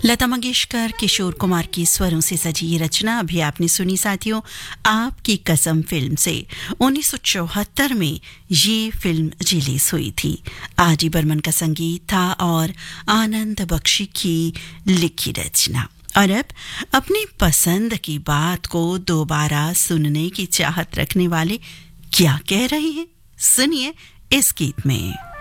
लता मंगेशकर, किशोर कुमार की स्वरों से सजी ये रचना अभी आपने सुनी साथियों, आपकी कसम फिल्म से। 1974 में ये फिल्म रिलीज हुई थी। आर.डी. बर्मन का संगीत था और आनंद बख्शी की लिखी रचना। और अब अपनी पसंद की बात को दोबारा सुनने की चाहत रखने वाले क्या कह रहे हैं, सुनिए इस गीत में।